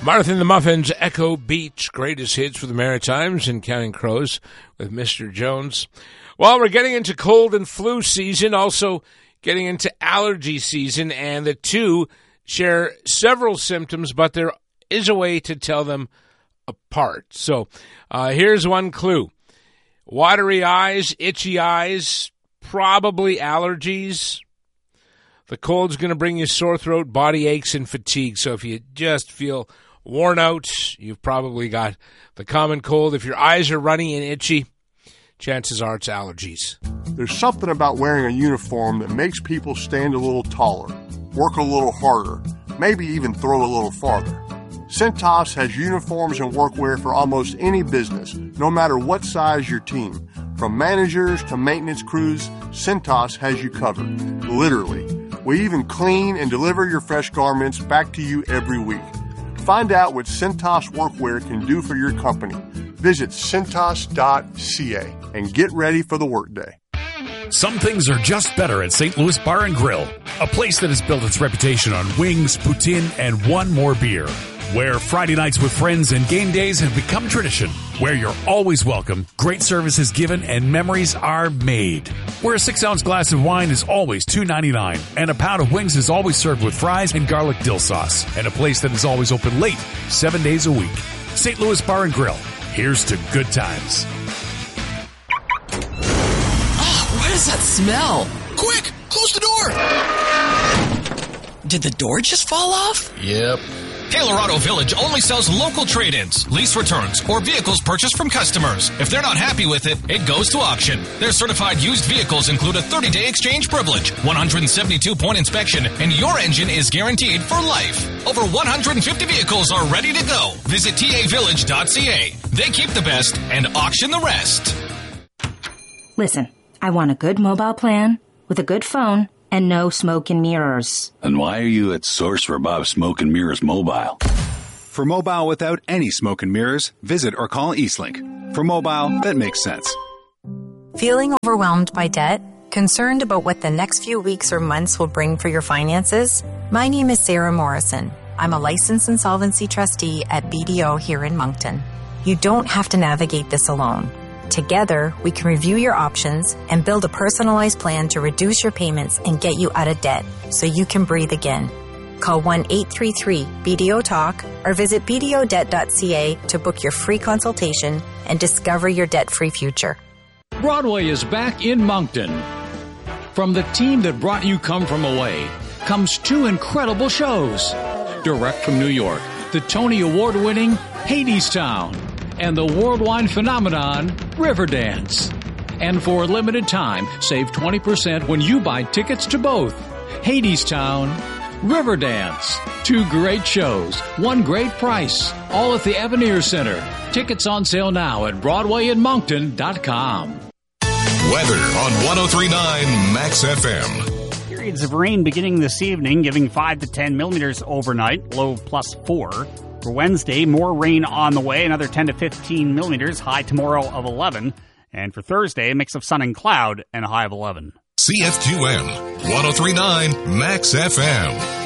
Martha and the Muffins, Echo Beach, greatest hits for the Maritimes and Counting Crows with Mr. Jones. Well, we're getting into cold and flu season, also getting into allergy season, and the two share several symptoms, but there is a way to tell them apart. So here's one clue. Watery eyes, itchy eyes, probably allergies. The cold's going to bring you sore throat, body aches, and fatigue. So if you just feel worn out, you've probably got the common cold. If your eyes are runny and itchy, chances are it's allergies. There's something about wearing a uniform that makes people stand a little taller, work a little harder, maybe even throw a little farther. Cintas has uniforms and workwear for almost any business, no matter what size your team. From managers to maintenance crews, Cintas has you covered, literally. We even clean and deliver your fresh garments back to you every week. Find out what Cintas workwear can do for your company. Visit Cintas.ca and get ready for the workday. Some things are just better at St. Louis Bar and Grill, a place that has built its reputation on wings, poutine, and one more beer. Where Friday nights with friends and game days have become tradition. Where you're always welcome, great service is given, and memories are made. Where a 6-ounce glass of wine is always $2.99, and a pound of wings is always served with fries and garlic dill sauce. And a place that is always open late, 7 days a week. St. Louis Bar and Grill. Here's to good times. Oh, what is that smell? Quick, close the door. Did the door just fall off? Yep. Taylor Auto Village only sells local trade-ins, lease returns, or vehicles purchased from customers. If they're not happy with it, it goes to auction. Their certified used vehicles include a 30-day exchange privilege, 172-point inspection, and your engine is guaranteed for life. Over 150 vehicles are ready to go. Visit tavillage.ca. They keep the best and auction the rest. Listen, I want a good mobile plan with a good phone and no smoke and mirrors. And why are you at Source for Bob Smoke and Mirrors Mobile? For mobile without any smoke and mirrors, visit or call Eastlink. For mobile, that makes sense. Feeling overwhelmed by debt? Concerned about what the next few weeks or months will bring for your finances? My name is Sarah Morrison. I'm a licensed insolvency trustee at BDO here in Moncton. You don't have to navigate this alone. Together, we can review your options and build a personalized plan to reduce your payments and get you out of debt so you can breathe again. Call 1-833-BDO-TALK or visit bdodebt.ca to book your free consultation and discover your debt-free future. Broadway is back in Moncton. From the team that brought you Come From Away comes two incredible shows. Direct from New York, the Tony Award-winning Hadestown and the worldwide phenomenon Riverdance. And for a limited time, save 20% when you buy tickets to both Hadestown, Riverdance. Two great shows, one great price, all at the Avenir Center. Tickets on sale now at BroadwayInMoncton.com. Weather on 103.9 Max FM. Periods of rain beginning this evening, giving 5 to 10 millimeters overnight, low +4. For Wednesday, more rain on the way, another 10 to 15 millimeters, high tomorrow of 11. And for Thursday, a mix of sun and cloud and a high of 11. CFQM 103.9 Max FM.